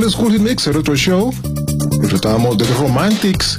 Old School Mix, el Retro Show. Disfrutábamos de The Romantics,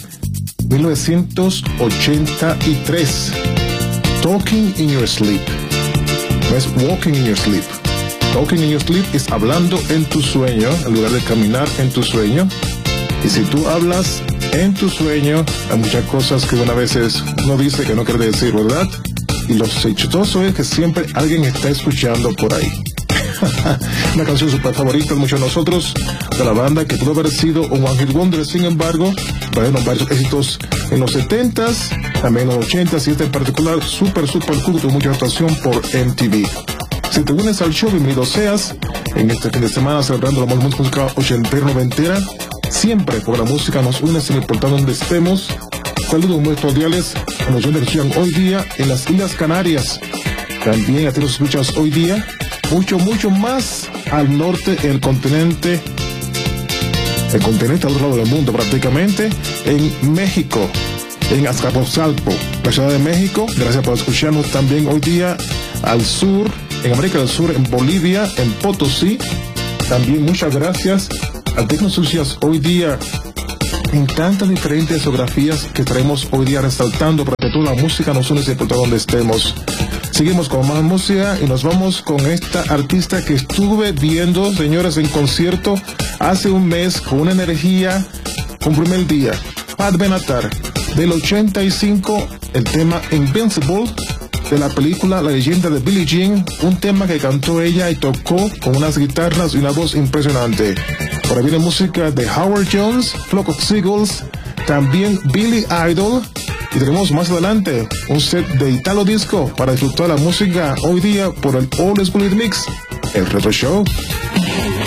1983. Talking in Your Sleep. No es Walking in Your Sleep. Talking in Your Sleep es hablando en tu sueño, en lugar de caminar en tu sueño. Y si tú hablas en tu sueño, hay muchas cosas que una veces uno dice que no quiere decir, ¿verdad? Y lo chistoso es que siempre alguien está escuchando por ahí. Una canción súper favorita de muchos de nosotros, de la banda, que pudo haber sido un One Hit Wonder. Sin embargo, bueno, varios éxitos en los 70s, también en los 80s, y este en particular súper cool, con mucha actuación por MTV. Si te unes al show, bienvenido seas. En este fin de semana, celebrando la música ochentera, noventera. Siempre por la música nos une sin importar donde estemos. Saludos muy cordiales a los que nos escuchan hoy día en las Islas Canarias. También a ti nos escuchas hoy día mucho más al norte del continente. El continente al otro lado del mundo prácticamente. En México, en Azcapotzalco, la Ciudad de México. Gracias por escucharnos también hoy día al sur, en América del Sur, en Bolivia, en Potosí. También muchas gracias a ti que nos escuchas hoy día en tantas diferentes geografías que traemos hoy día resaltando para que toda la música nos une sin importar donde estemos. Seguimos con más música y nos vamos con esta artista que estuve viendo, señores, en concierto hace un mes con una energía, un primer día. Pat Benatar, del 85, el tema Invincible, de la película La leyenda de Billie Jean, un tema que cantó ella y tocó con unas guitarras y una voz impresionante. Por ahí viene música de Howard Jones, Flock of Seagulls, también Billy Idol, y tenemos más adelante un set de Italo Disco para disfrutar la música hoy día por el Old School Mix, el Retro Show.